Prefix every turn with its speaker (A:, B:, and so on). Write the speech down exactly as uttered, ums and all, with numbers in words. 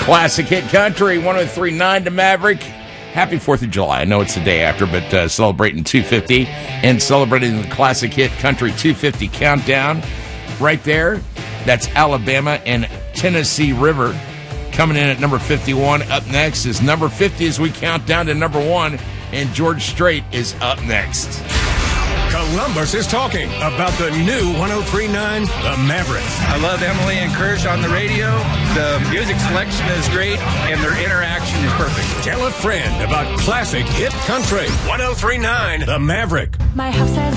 A: Classic Hit Country, one oh three point nine to Maverick. Happy fourth of July. I know it's the day after, but uh, celebrating two fifty and celebrating the Classic Hit Country two fifty countdown. Right there, that's Alabama and Tennessee River coming in at number fifty-one. Up next is number fifty as we count down to number one, and George Strait is up next.
B: Columbus is talking about the new one oh three point nine, The Maverick.
C: I love Emily and Krish on the radio. The music selection is great, and their interaction is perfect.
B: Tell a friend about classic hit country. one oh three point nine, The Maverick.
D: My house has